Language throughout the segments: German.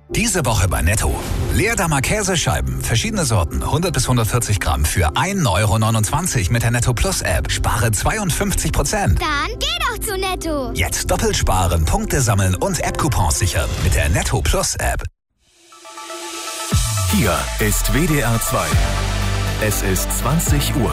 Diese Woche bei Netto. Leerdammer Käsescheiben, verschiedene Sorten, 100 bis 140 Gramm für 1,29 € mit der Netto Plus App. Spare 52%. Dann geh doch zu Netto. Jetzt doppelt sparen, Punkte sammeln und App-Coupons sichern mit der Netto Plus App. Hier ist WDR 2. Es ist 20 Uhr.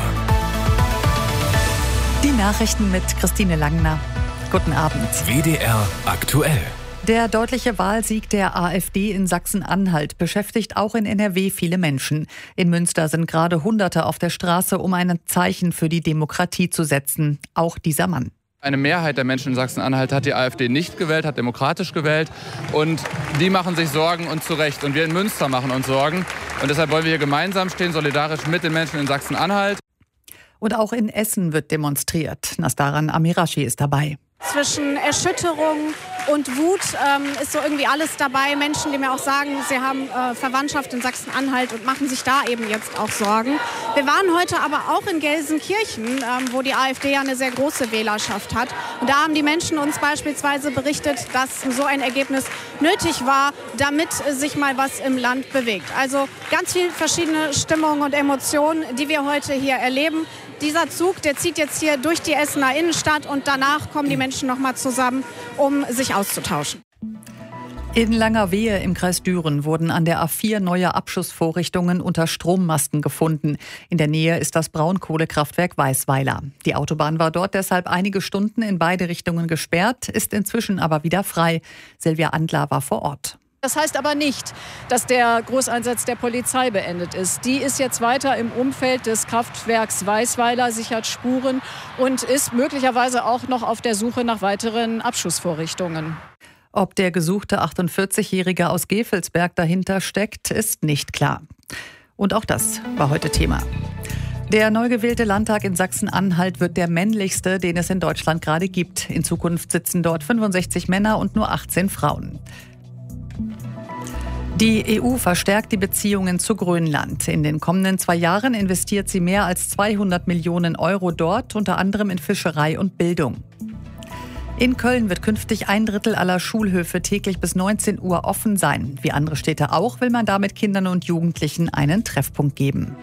Die Nachrichten mit Christine Langner. Guten Abend. WDR aktuell. Der deutliche Wahlsieg der AfD in Sachsen-Anhalt beschäftigt auch in NRW viele Menschen. In Münster sind gerade Hunderte auf der Straße, um ein Zeichen für die Demokratie zu setzen. Auch dieser Mann. Eine Mehrheit der Menschen in Sachsen-Anhalt hat die AfD nicht gewählt, hat demokratisch gewählt. Und die machen sich Sorgen und zu Recht. Und wir in Münster machen uns Sorgen. Und deshalb wollen wir hier gemeinsam stehen, solidarisch mit den Menschen in Sachsen-Anhalt. Und auch in Essen wird demonstriert. Nasdaran Amirashi ist dabei. Zwischen Erschütterung und Wut ist so irgendwie alles dabei. Menschen, die mir auch sagen, sie haben Verwandtschaft in Sachsen-Anhalt und machen sich da eben jetzt auch Sorgen. Wir waren heute aber auch in Gelsenkirchen, wo die AfD ja eine sehr große Wählerschaft hat. Und da haben die Menschen uns beispielsweise berichtet, dass so ein Ergebnis nötig war, damit sich mal was im Land bewegt. Also ganz viele verschiedene Stimmungen und Emotionen, die wir heute hier erleben. Dieser Zug, der zieht jetzt hier durch die Essener Innenstadt und danach kommen die Menschen noch mal zusammen, um sich auszutauschen. In Langerwehe im Kreis Düren wurden an der A4 neue Abschussvorrichtungen unter Strommasten gefunden. In der Nähe ist das Braunkohlekraftwerk Weißweiler. Die Autobahn war dort deshalb einige Stunden in beide Richtungen gesperrt, ist inzwischen aber wieder frei. Silvia Andler war vor Ort. Das heißt aber nicht, dass der Großeinsatz der Polizei beendet ist. Die ist jetzt weiter im Umfeld des Kraftwerks Weißweiler, sichert Spuren und ist möglicherweise auch noch auf der Suche nach weiteren Abschussvorrichtungen. Ob der gesuchte 48-Jährige aus Gevelsberg dahinter steckt, ist nicht klar. Und auch das war heute Thema. Der neu gewählte Landtag in Sachsen-Anhalt wird der männlichste, den es in Deutschland gerade gibt. In Zukunft sitzen dort 65 Männer und nur 18 Frauen. Die EU verstärkt die Beziehungen zu Grönland. In den kommenden 2 Jahren investiert sie mehr als 200 Millionen Euro dort, unter anderem in Fischerei und Bildung. In Köln wird künftig 1/3 aller Schulhöfe täglich bis 19 Uhr offen sein. Wie andere Städte auch, will man damit Kindern und Jugendlichen einen Treffpunkt geben.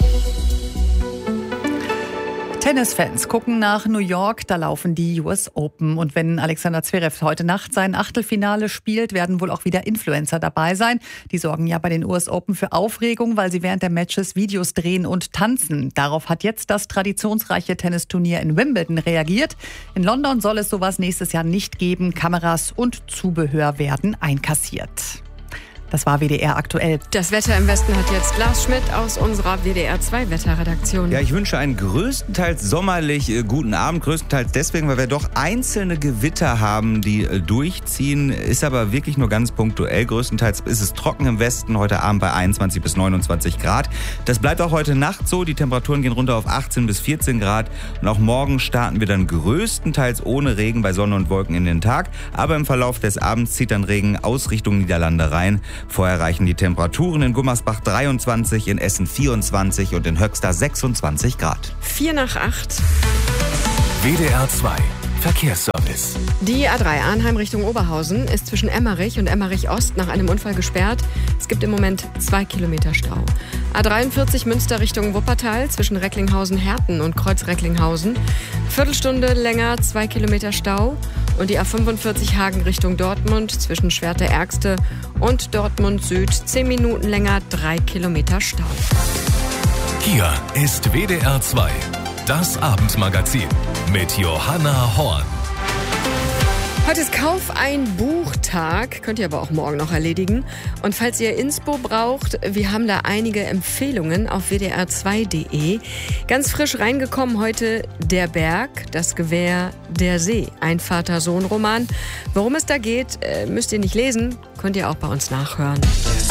Tennisfans gucken nach New York, da laufen die US Open. Und wenn Alexander Zverev heute Nacht sein Achtelfinale spielt, werden wohl auch wieder Influencer dabei sein. Die sorgen ja bei den US Open für Aufregung, weil sie während der Matches Videos drehen und tanzen. Darauf hat jetzt das traditionsreiche Tennisturnier in Wimbledon reagiert. In London soll es sowas nächstes Jahr nicht geben. Kameras und Zubehör werden einkassiert. Das war WDR aktuell. Das Wetter im Westen hat jetzt Lars Schmidt aus unserer WDR 2 Wetterredaktion. Ja, ich wünsche einen größtenteils sommerlich guten Abend. Größtenteils deswegen, weil wir doch einzelne Gewitter haben, die durchziehen. Ist aber wirklich nur ganz punktuell. Größtenteils ist es trocken im Westen. Heute Abend bei 21 bis 29 Grad. Das bleibt auch heute Nacht so. Die Temperaturen gehen runter auf 18 bis 14 Grad. Und auch morgen starten wir dann größtenteils ohne Regen bei Sonne und Wolken in den Tag. Aber im Verlauf des Abends zieht dann Regen aus Richtung Niederlande rein. Vorher reichen die Temperaturen in Gummersbach 23, in Essen 24 und in Höxter 26 Grad. 7:08. WDR 2 Verkehrsservice. Die A3 Arnheim Richtung Oberhausen ist zwischen Emmerich und Emmerich Ost nach einem Unfall gesperrt. Es gibt im Moment 2 Kilometer Stau. A43 Münster Richtung Wuppertal zwischen Recklinghausen-Herten und Kreuz-Recklinghausen. Viertelstunde länger, 2 Kilometer Stau. Und die A45 Hagen Richtung Dortmund zwischen Schwerte-Ergste und Dortmund Süd 10 Minuten länger, 3 Kilometer Stau. Hier ist WDR 2, das Abendmagazin mit Johanna Horn. Heute ist Kauf ein Buchtag, könnt ihr aber auch morgen noch erledigen. Und falls ihr Inspo braucht, wir haben da einige Empfehlungen auf wdr2.de. Ganz frisch reingekommen heute Der Berg, das Gewehr, der See. Ein Vater-Sohn-Roman. Worum es da geht, müsst ihr nicht lesen, könnt ihr auch bei uns nachhören.